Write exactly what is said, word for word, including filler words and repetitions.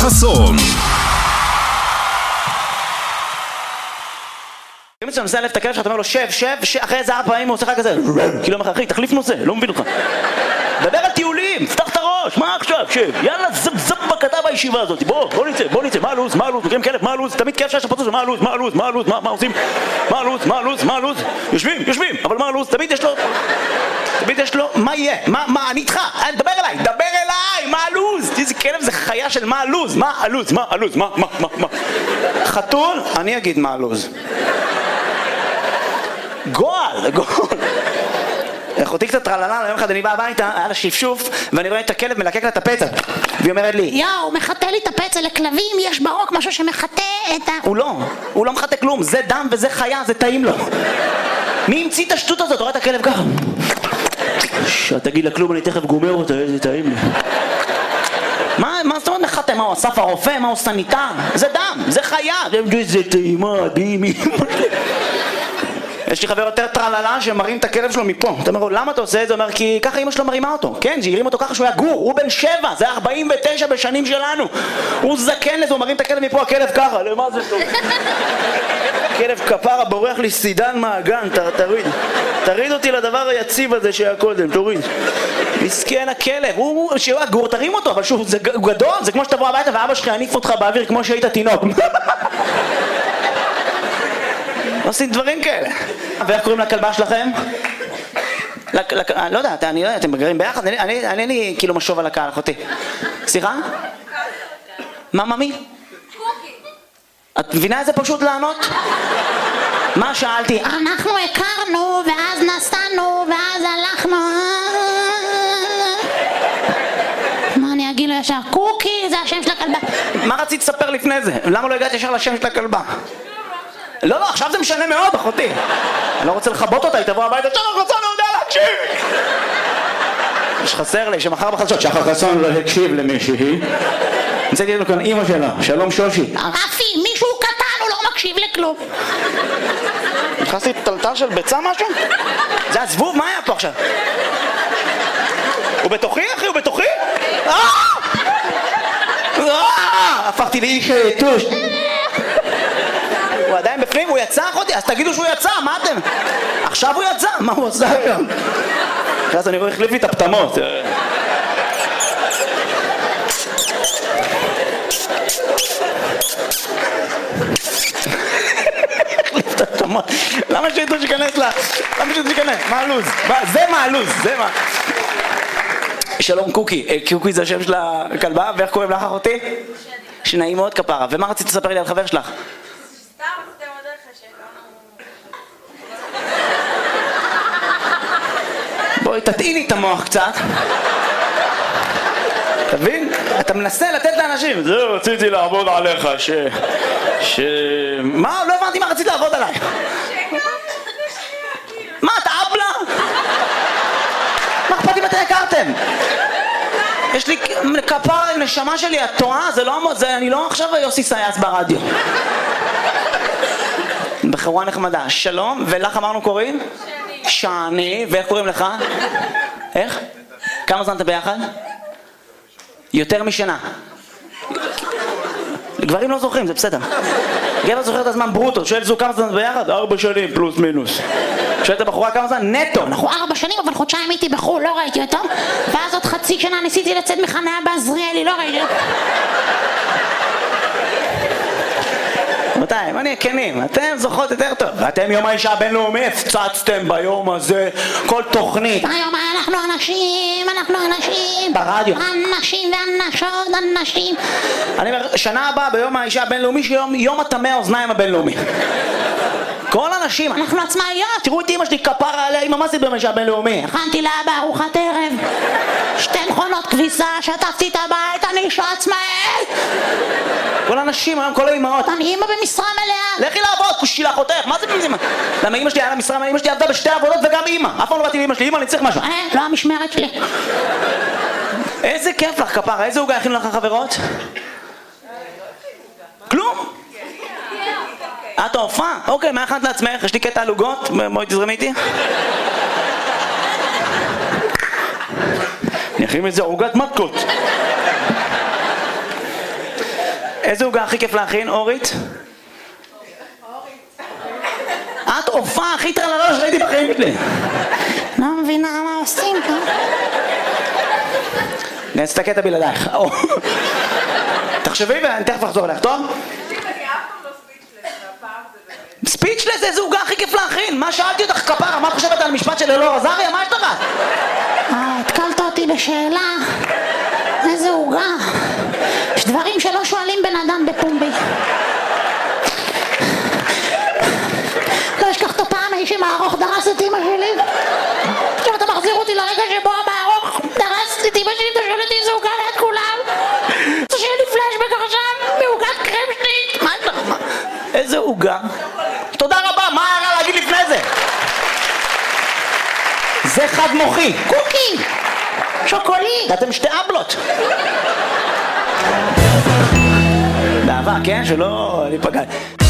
חסון. אם אתה מנסה להלף את הכלב שלך, אתה אומר לו שב, שב, אחרי איזה ארבע פעמים הוא עושה לך כזה כאילו אומר לך, אחי, תחליף נושא, לא מבין אותך. דבר על טיולים, פתח את הראש, מה עכשיו, שב, יאללה, זב זב בקטע בישיבה הזאת, בוא, בוא נצא, בוא נצא, מה הלו"ז, מה הלו"ז, מכירים כלב, מה הלו"ז, תמיד כיף שיש לפוצץ, מה הלו"ז, מה הלו"ז, מה הלו"ז, מה עושים, מה הלו"ז, מה הלו"ז, מה הלו"ז, יושבים, יושבים, אבל מה הלו"ז, תמיד יש לו, תמיד יש לו, מה יהיה, מה, מה, אני איתך, דבר אליי, דבר אליי, מה הלו"ז, איזה כלב זה חיה של מה הלו"ז, מה הלו"ז, מה הלו"ז, מה, מה, מה, מה, חתול, אני אגיד מה הלו"ז. גועל, גועל. אחותי קצת טרללה, יום אחד אני בא הביתה, היה לה שפשוף, ואני רואה את הכלב מלקק לה את הפצע. והיא אומרת לי, יאו, מחטא לי את הפצע, לכלבים יש ברוק משהו שמחטא את ה... הוא לא, הוא לא מחטא כלום, זה דם וזה חיה, זה טעים לו. מי המציא את השטות הזאת? רואה את הכלב ככה. תגיד לה כלום, אני תכף גומר אותה, איזה טעים לי. מה, מה זאת אומרת מחטא? מה הוא אסף הרופא? מה הוא סניטר? זה דם, זה חיה. זה טעימה, דימי. יש לי חבר יותר טרללה שמרים את הכלב שלו מפה. אתה אומר לו, למה אתה עושה את זה? הוא אומר, כי ככה אמא שלו מרימה אותו. כן, שהרים אותו ככה שהוא היה גור, הוא בן שבע, זה ארבעים ותשע בשנים שלנו. הוא זקן לזה, הוא מרים את הכלב מפה, הכלב ככה, למה זה טוב? הכלב כפרה בורח לי סידן מהגן, תוריד. תריד אותי לדבר היציב הזה שהיה קודם, תוריד. מסכן הכלב, הוא שהוא היה גור, תרים אותו, אבל שוב, זה גדול, זה כמו שתבוא הביתה ואבא שלך יניף אותך באוויר כמו שהיית תינוק. עושים דברים כאלה. ואיך קוראים לכלבה שלכם? לא יודע, אני לא יודע, אתם גרים ביחד? אני אין לי כאילו משוב על הקהל, אחותי. סליחה? מה, ממי? קוקי. את מבינה איזה פשוט לענות? מה שאלתי? אנחנו הכרנו, ואז נסענו, ואז הלכנו. מה אני אגיד לו ישר? קוקי, זה השם של הכלבה. מה רצית לספר לפני זה? למה לא הגעת ישר לשם של הכלבה? לא, לא, עכשיו זה משנה מאוד, אחותי. אני לא רוצה לחבות אותה, היא תבוא הביתה, שחר חסון לא יודע להקשיב! יש חסר לי, שמחר בחדשות, שחר חסון לא הקשיב למישהי. נמצאתי לנו כאן אימא שלה, שלום שושי. רפי, מישהו קטן, הוא לא מקשיב לכלום. נכנסתי טלטל של ביצה משהו? זה הזבוב, מה היה פה עכשיו? הוא בתוכי, אחי, הוא בתוכי? הפכתי לאיש יתוש. הוא עדיין בפנים, הוא יצא אחותי, אז תגידו שהוא יצא, מה אתם? עכשיו הוא יצא, מה הוא עושה היום? אז אני רואה, החליף לי את הפתמות. החליף את הפתמות. למה שיתו שיכנס לה? למה שיתו שיכנס? מה הלו"ז? זה מה הלו"ז, זה מה. שלום קוקי, קוקי זה השם של הכלבה, ואיך קוראים לך אחותי? שנעים מאוד כפרה, ומה רצית לספר לי על חבר שלך? בואי תטעיני את המוח קצת. תבין? אתה מנסה לתת לאנשים. זהו, רציתי לעבוד עליך ש... ש... מה? לא הבנתי מה רצית לעבוד עליי. מה, אתה אבלה? מה אכפת אם אתם הכרתם? יש לי כפרה, נשמה שלי, את טועה? זה לא... אני לא עכשיו יוסי סייס ברדיו. בחורה נחמדה. שלום, ולך אמרנו קוראים? שני, ואיך קוראים לך? איך? כמה זמן אתה ביחד? יותר משנה. גברים לא זוכרים, זה בסדר. גבר זוכר את הזמן ברוטו, שואל זו כמה זמן ביחד? ארבע שנים פלוס מינוס. שואל את הבחורה כמה זמן? נטו. אנחנו ארבע שנים, אבל חודשיים הייתי בחו"ל, לא ראיתי אותו. ואז עוד חצי שנה ניסיתי לצאת מחניה בעזריאלי, לא ראיתי אותו. מתי? מה נהיה כנים? אתם זוכרות יותר טוב. ואתם יום האישה הבינלאומי הפצצתם ביום הזה כל תוכנית. היום אנחנו אנשים, אנחנו אנשים. ברדיו. אנשים ואנשות, אנשים. אני אומר, שנה הבאה ביום האישה הבינלאומי, שיום יום הטמא האוזניים הבינלאומי. כל אנשים, אנחנו עצמאיות. תראו את אמא שלי כפרה עליה, אמא מה זה ביום האישה הבינלאומי? הכנתי לאבא ארוחת ערב. שתי מכונות כביסה, שטפתי את הבית, אני אישה עצמאית. כל האנשים, היום כל האמהות. אני אמא במשרה מלאה. לכי לעבוד, כושי אחותך, מה זה במשרה? למה אמא שלי היה לה משרה, אמא שלי עבדה בשתי עבודות וגם אמא. אף פעם לא באתי לאמא שלי, אמא אני צריך משהו. אה, לא המשמרת שלי. איזה כיף לך כפרה, איזה עוגה הכינו לך חברות? כלום? את ההופעה? אוקיי, מה הכנת לעצמך? יש לי קטע על עוגות, בואי תזרמי איתי. אני אכין איזה עוגת מתקות. איזה עוגה הכי כיף להכין, אורית? את הופעה הכי טרללה שראיתי בחיים שלי. לא מבינה מה עושים פה. נעשה את הקטע בלעדייך. תחשבי ואני תכף אחזור אליך, טוב? ספיצ'לס, איזה עוגה הכי כיף להכין? מה שאלתי אותך כפרה? מה את חושבת על המשפט של אלאור עזריה? מה יש לך? אה, התקלת אותי בשאלה. איזה עוגה. יש דברים שלא שואלים בן אדם בפומבי. לא אשכח את הפעם האיש עם הארוך דרס את אמא שלי. עכשיו אתה מחזיר אותי לרגע שבו המארוך דרס את אמא שלי, אתה שואל אותי איזה עוגה ליד כולם. אתה שואל לי פלשבק עכשיו מעוגת קרמשנית. מה יש לך? איזה עוגה? תודה רבה, מה היה רע להגיד לפני זה? זה חד מוחי. קוקי! שוקולית! אתם שתי אבלות. באהבה, כן? שלא ניפגע.